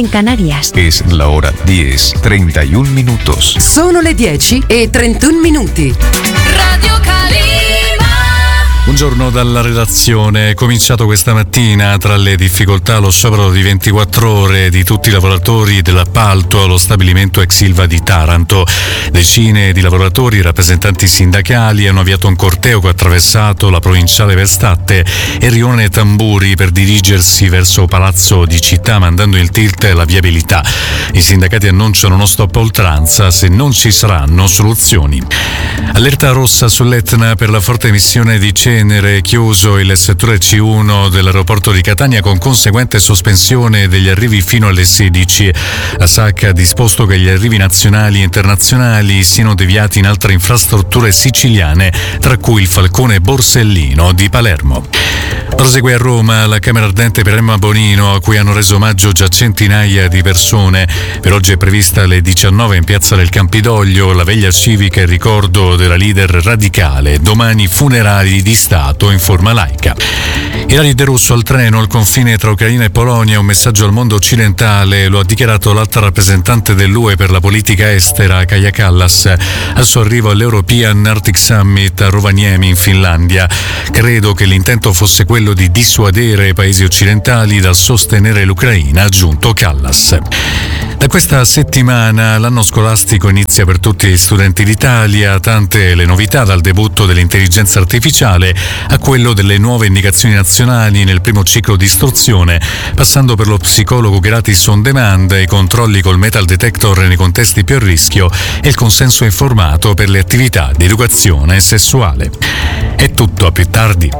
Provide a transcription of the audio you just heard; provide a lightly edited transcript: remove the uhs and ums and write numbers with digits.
en Canarias. Es la hora 10:31 minutos. Sono le 10:31 minuti. Radio Calima. Buongiorno dalla redazione. È cominciato questa mattina tra le difficoltà lo sciopero di 24 ore di tutti i lavoratori dell'appalto allo stabilimento ex Ilva di Taranto. Decine di lavoratori, rappresentanti sindacali, hanno avviato un corteo che ha attraversato la provinciale Verstatte e Rione Tamburi per dirigersi verso Palazzo di Città, mandando in tilt la viabilità. I sindacati annunciano uno stop a oltranza se non ci saranno soluzioni. Allerta rossa sull'Etna per la forte emissione di cenere, chiuso il settore C1 dell'aeroporto di Catania con conseguente sospensione degli arrivi fino alle 16. La SAC ha disposto che gli arrivi nazionali e internazionali siano deviati in altre infrastrutture siciliane, tra cui il Falcone Borsellino di Palermo. Prosegue a Roma la Camera Ardente per Emma Bonino, a cui hanno reso omaggio già centinaia di persone. Per oggi è prevista alle 19 in Piazza del Campidoglio la veglia civica in ricordo della leader radicale. Domani funerali di Stato in forma laica. Ilaria De Russo al treno al confine tra Ucraina e Polonia, un messaggio al mondo occidentale, lo ha dichiarato l'alta rappresentante dell'UE per la politica estera, Kaja Kallas, al suo arrivo all'European Arctic Summit a Rovaniemi in Finlandia. Credo che l'intento fosse quello di dissuadere i paesi occidentali dal sostenere l'Ucraina, ha aggiunto Kallas. Da questa settimana l'anno scolastico inizia per tutti gli studenti d'Italia, tante le novità dal debutto dell'intelligenza artificiale a quello delle nuove indicazioni nazionali nel primo ciclo di istruzione, passando per lo psicologo gratis on demand, i controlli col metal detector nei contesti più a rischio e il consenso informato per le attività di educazione sessuale. È tutto, a più tardi.